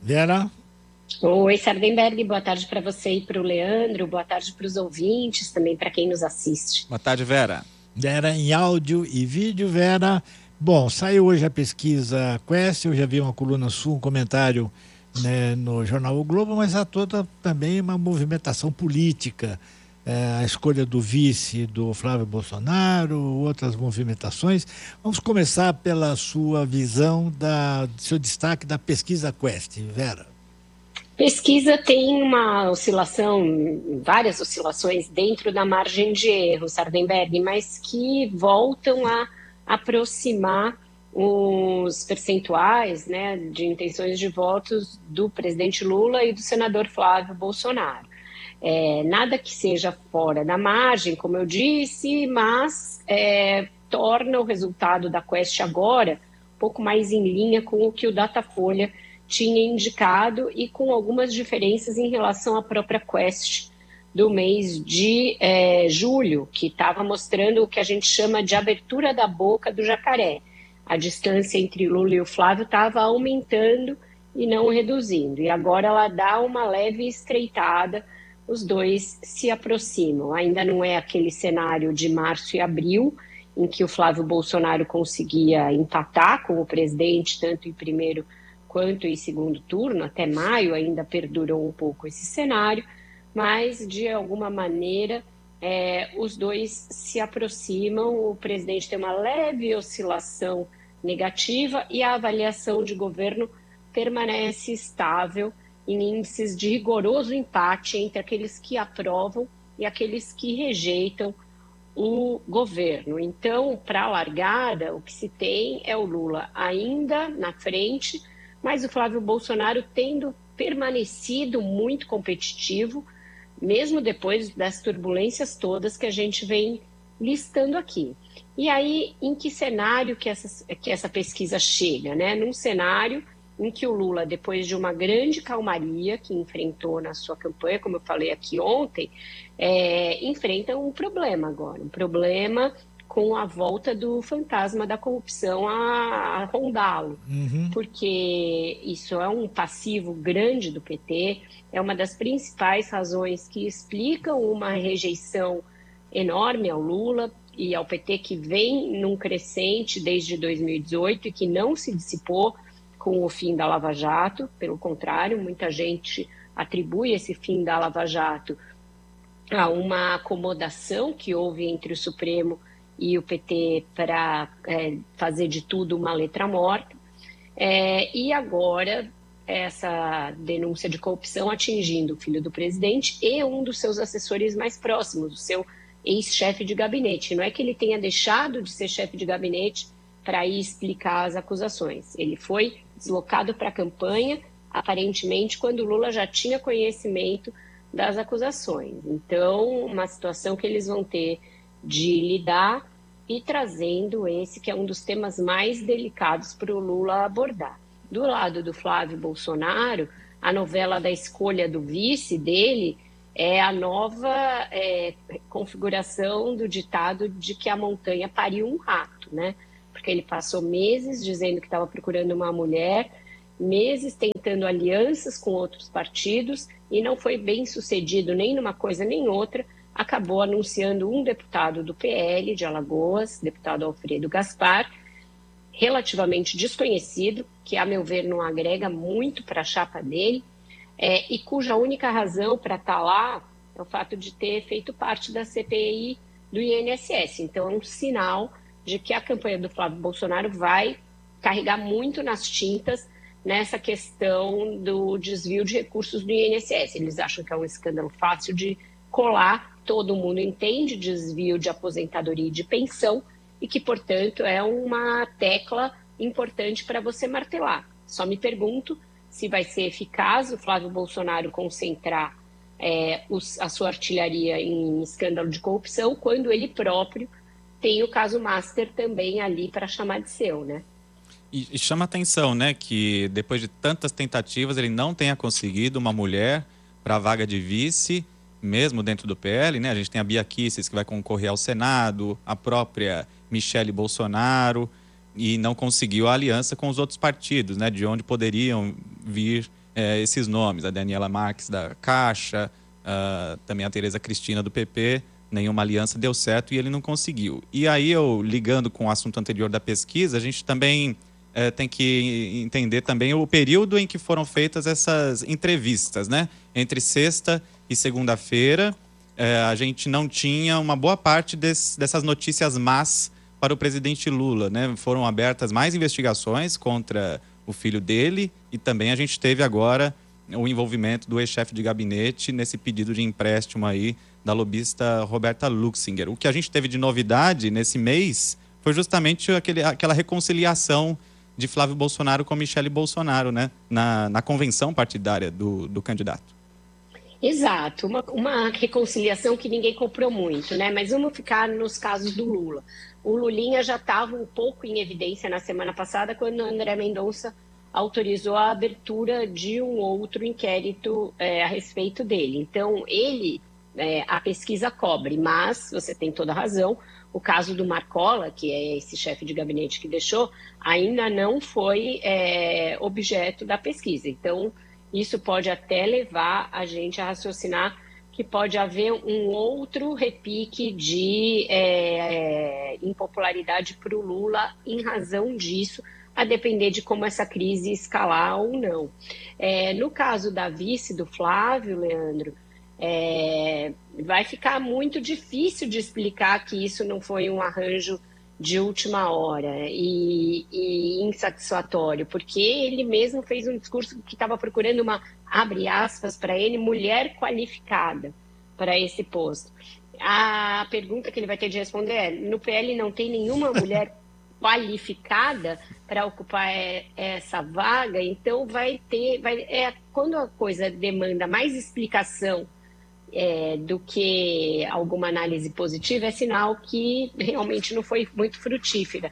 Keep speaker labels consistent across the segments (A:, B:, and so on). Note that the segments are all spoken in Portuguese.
A: Vera?
B: Oi, Sardenberg, boa tarde para você e para o Leandro, boa tarde para os ouvintes, também para quem nos assiste.
C: Boa tarde, Vera.
A: Vera em áudio e vídeo, Vera. Bom, saiu hoje a pesquisa Quest, eu já vi uma coluna sua, um comentário, né, no jornal O Globo, mas há toda também uma movimentação política. A escolha do vice do Flávio Bolsonaro, outras movimentações. Vamos começar pela sua visão, seu destaque da pesquisa Quest, Vera.
B: Pesquisa tem uma oscilação, várias oscilações dentro da margem de erro, Sardenberg, mas que voltam a aproximar os percentuais, né, de intenções de votos do presidente Lula e do senador Flávio Bolsonaro. Nada que seja fora da margem, como eu disse, mas torna o resultado da Quest agora um pouco mais em linha com o que o Datafolha tinha indicado e com algumas diferenças em relação à própria Quest do mês de julho, que estava mostrando o que a gente chama de abertura da boca do jacaré. A distância entre Lula e o Flávio estava aumentando e não reduzindo. E agora ela dá uma leve estreitada, os dois se aproximam. Ainda não é aquele cenário de março e abril, em que o Flávio Bolsonaro conseguia empatar com o presidente, tanto em primeiro quanto em segundo turno. Até maio ainda perdurou um pouco esse cenário, mas de alguma maneira os dois se aproximam. O presidente tem uma leve oscilação negativa e a avaliação de governo permanece estável em índices de rigoroso empate entre aqueles que aprovam e aqueles que rejeitam o governo. Então, para a largada, o que se tem é o Lula ainda na frente, mas o Flávio Bolsonaro tendo permanecido muito competitivo, mesmo depois das turbulências todas que a gente vem listando aqui. E aí, em que cenário que essa pesquisa chega, né? Num cenário em que o Lula, depois de uma grande calmaria que enfrentou na sua campanha, como eu falei aqui ontem, enfrenta um problema agora, um problema com a volta do fantasma da corrupção a rondá-lo, porque isso é um passivo grande do PT, é uma das principais razões que explicam uma rejeição enorme ao Lula e ao PT, que vem num crescente desde 2018 e que não se dissipou com o fim da Lava Jato. Pelo contrário, muita gente atribui esse fim da Lava Jato a uma acomodação que houve entre o Supremo e o PT para fazer de tudo uma letra morta. E agora, essa denúncia de corrupção atingindo o filho do presidente e um dos seus assessores mais próximos, o seu ex-chefe de gabinete. Não é que ele tenha deixado de ser chefe de gabinete para ir explicar as acusações. Ele foi deslocado para a campanha, aparentemente, quando o Lula já tinha conhecimento das acusações. Então, uma situação que eles vão ter de lidar e trazendo esse que é um dos temas mais delicados para o Lula abordar. Do lado do Flávio Bolsonaro, a novela da escolha do vice dele é a nova configuração do ditado de que a montanha pariu um rato, né? Porque ele passou meses dizendo que estava procurando uma mulher, meses tentando alianças com outros partidos e não foi bem sucedido nem numa coisa nem outra. Acabou anunciando um deputado do PL de Alagoas, deputado Alfredo Gaspar, relativamente desconhecido, que a meu ver não agrega muito para a chapa dele, e cuja única razão para estar lá é o fato de ter feito parte da CPI do INSS. Então é um sinal de que a campanha do Flávio Bolsonaro vai carregar muito nas tintas nessa questão do desvio de recursos do INSS. Eles acham que é um escândalo fácil de colar, todo mundo entende desvio de aposentadoria e de pensão e que, portanto, é uma tecla importante para você martelar. Só me pergunto se vai ser eficaz o Flávio Bolsonaro concentrar a sua artilharia em escândalo de corrupção quando ele próprio tem o caso Master também ali para chamar de seu, né?
C: E chama atenção, né, que depois de tantas tentativas ele não tenha conseguido uma mulher para a vaga de vice, mesmo dentro do PL, né? A gente tem a Bia Kicis, que vai concorrer ao Senado, a própria Michele Bolsonaro, e não conseguiu a aliança com os outros partidos, né, de onde poderiam vir esses nomes, a Daniela Marques da Caixa, também a Tereza Cristina do PP, nenhuma aliança deu certo e ele não conseguiu. E aí, eu ligando com o assunto anterior da pesquisa, a gente também tem que entender também o período em que foram feitas essas entrevistas, né? Entre sexta e segunda-feira, a gente não tinha uma boa parte dessas notícias más para o presidente Lula, né? Foram abertas mais investigações contra o filho dele e também a gente teve agora o envolvimento do ex-chefe de gabinete nesse pedido de empréstimo aí da lobista Roberta Luxinger. O que a gente teve de novidade nesse mês foi justamente aquela reconciliação de Flávio Bolsonaro com Michele Bolsonaro, né? Na convenção partidária do candidato.
B: Exato, uma reconciliação que ninguém comprou muito, né? Mas vamos ficar nos casos do Lula. O Lulinha já estava um pouco em evidência na semana passada, quando André Mendonça autorizou a abertura de um outro inquérito a respeito dele. Então, a pesquisa cobre, mas você tem toda a razão, o caso do Marcola, que é esse chefe de gabinete que deixou, ainda não foi objeto da pesquisa. Então, isso pode até levar a gente a raciocinar que pode haver um outro repique de impopularidade para o Lula em razão disso, a depender de como essa crise escalar ou não. No caso da vice do Flávio, Leandro, vai ficar muito difícil de explicar que isso não foi um arranjo de última hora e insatisfatório, porque ele mesmo fez um discurso que estava procurando uma, abre aspas para ele, mulher qualificada para esse posto. A pergunta que ele vai ter de responder é, no PL não tem nenhuma mulher qualificada para ocupar essa vaga, então quando a coisa demanda mais explicação do que alguma análise positiva, é sinal que realmente não foi muito frutífera.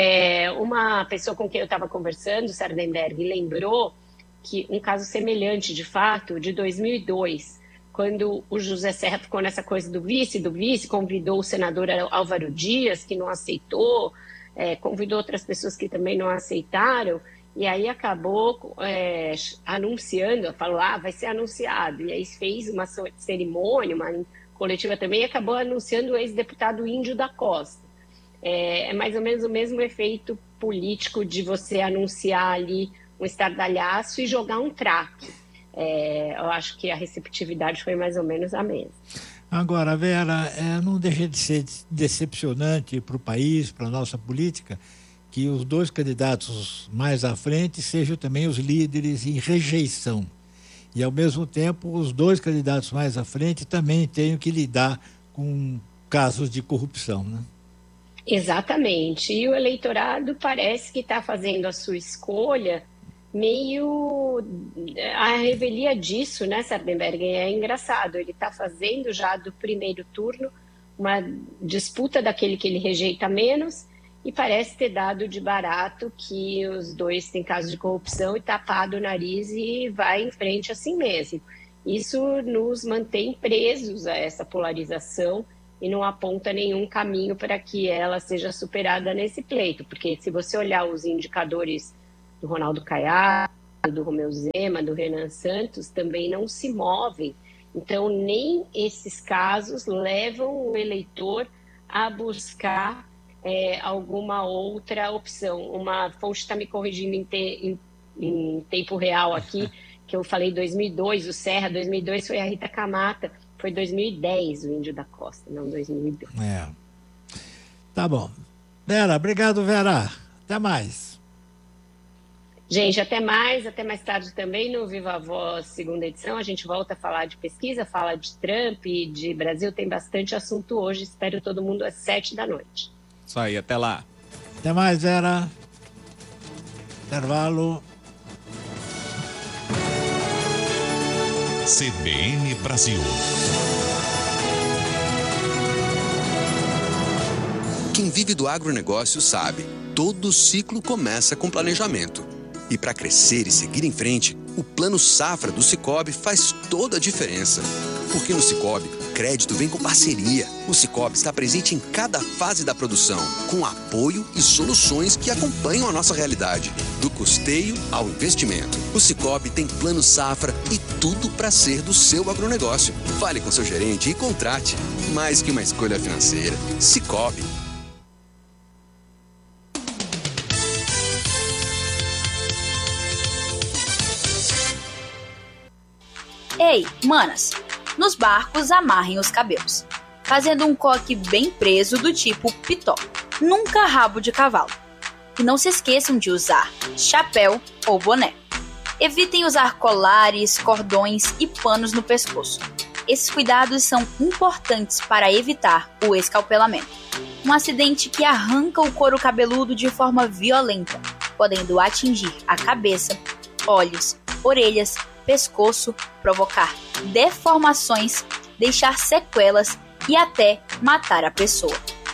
B: Uma pessoa com quem eu estava conversando, Sardenberg, lembrou que um caso semelhante, de fato, de 2002, quando o José Serra ficou nessa coisa do vice, convidou o senador Álvaro Dias, que não aceitou, convidou outras pessoas que também não aceitaram, e aí acabou anunciando, falou, vai ser anunciado. E aí fez uma cerimônia, uma coletiva também, e acabou anunciando o ex-deputado Índio da Costa. É mais ou menos o mesmo efeito político de você anunciar ali um estardalhaço e jogar um traque. Eu acho que a receptividade foi mais ou menos a mesma.
A: Agora, Vera, não deixa de ser decepcionante para o país, para a nossa política, que os dois candidatos mais à frente sejam também os líderes em rejeição. E, ao mesmo tempo, os dois candidatos mais à frente também tenham que lidar com casos de corrupção, né?
B: Exatamente. E o eleitorado parece que está fazendo a sua escolha meio a revelia disso, né, Sardenberg? É engraçado, ele está fazendo já do primeiro turno uma disputa daquele que ele rejeita menos e parece ter dado de barato que os dois têm casos de corrupção e tapado o nariz e vai em frente assim mesmo. Isso nos mantém presos a essa polarização e não aponta nenhum caminho para que ela seja superada nesse pleito, porque se você olhar os indicadores do Ronaldo Caiado, do Romeu Zema, do Renan Santos, também não se movem. Então, nem esses casos levam o eleitor a buscar alguma outra opção. Uma fonte está me corrigindo em tempo real aqui, que eu falei 2002, o Serra, 2002 foi a Rita Camata, foi 2010 o Índio da Costa, não 2002.
A: Tá bom. Vera, obrigado, Vera. Até mais.
B: Gente, até mais tarde também no Viva a Voz, segunda edição. A gente volta a falar de pesquisa, fala de Trump, de Brasil, tem bastante assunto hoje. Espero todo mundo às 19h.
C: Isso aí, até lá.
A: Até mais, Vera. Intervalo.
D: CBN Brasil. Quem vive do agronegócio sabe, todo ciclo começa com planejamento. E para crescer e seguir em frente, o Plano Safra do Sicoob faz toda a diferença. Porque no Sicoob, crédito vem com parceria. O Sicoob está presente em cada fase da produção, com apoio e soluções que acompanham a nossa realidade, do custeio ao investimento. O Sicoob tem plano safra e tudo para ser do seu agronegócio. Fale com seu gerente e contrate. Mais que uma escolha financeira. Sicoob.
E: Ei, manas, nos barcos amarrem os cabelos, fazendo um coque bem preso do tipo pitó, nunca rabo de cavalo. E não se esqueçam de usar chapéu ou boné. Evitem usar colares, cordões e panos no pescoço. Esses cuidados são importantes para evitar o escalpelamento, um acidente que arranca o couro cabeludo de forma violenta, podendo atingir a cabeça, olhos, orelhas, pescoço, provocar deformações, deixar sequelas e até matar a pessoa.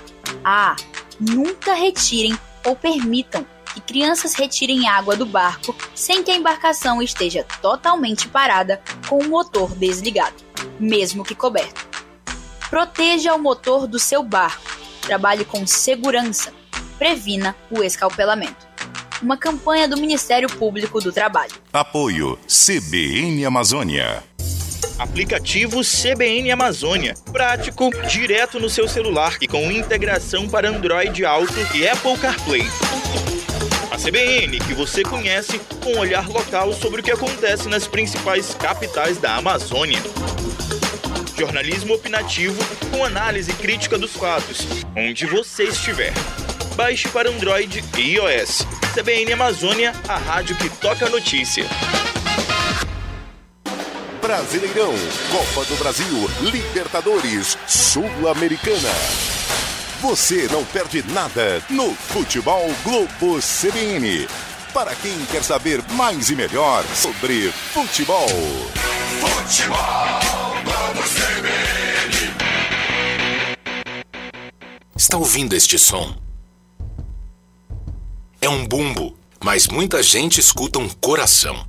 E: Nunca retirem ou permitam que crianças retirem água do barco sem que a embarcação esteja totalmente parada com o motor desligado, mesmo que coberto. Proteja o motor do seu barco, trabalhe com segurança, previna o escalpelamento. Uma campanha do Ministério Público do Trabalho.
F: Apoio CBN Amazônia.
G: Aplicativo CBN Amazônia. Prático, direto no seu celular e com integração para Android Auto e Apple CarPlay. A CBN, que você conhece, com um olhar local sobre o que acontece nas principais capitais da Amazônia. Jornalismo opinativo com análise crítica dos fatos, onde você estiver. Baixe para Android e iOS. CBN Amazônia, a rádio que toca a notícia.
F: Brasileirão, Copa do Brasil, Libertadores, Sul-Americana. Você não perde nada no Futebol Globo CBN. Para quem quer saber mais e melhor sobre futebol. Futebol Globo CBN.
H: Está ouvindo este som? É um bumbo, mas muita gente escuta um coração.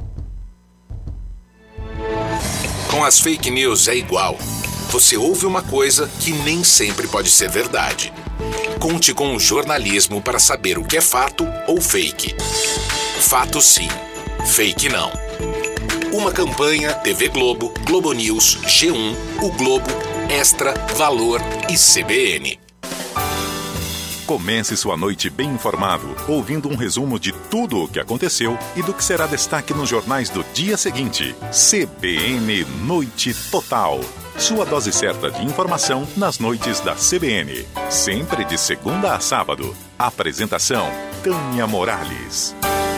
H: Com as fake news é igual. Você ouve uma coisa que nem sempre pode ser verdade. Conte com o jornalismo para saber o que é fato ou fake. Fato sim, fake não. Uma campanha TV Globo, Globo News, G1, O Globo, Extra, Valor e CBN.
F: Comece sua noite bem informado, ouvindo um resumo de tudo o que aconteceu e do que será destaque nos jornais do dia seguinte. CBN Noite Total. Sua dose certa de informação nas noites da CBN. Sempre de segunda a sábado. Apresentação: Tânia Morales.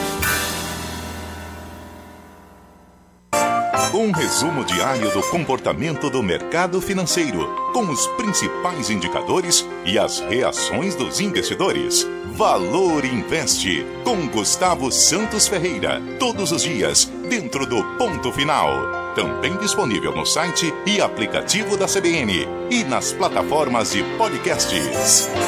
F: Um resumo diário do comportamento do mercado financeiro, com os principais indicadores e as reações dos investidores. Valor Investe, com Gustavo Santos Ferreira, todos os dias, dentro do Ponto Final. Também disponível no site e aplicativo da CBN e nas plataformas de podcasts.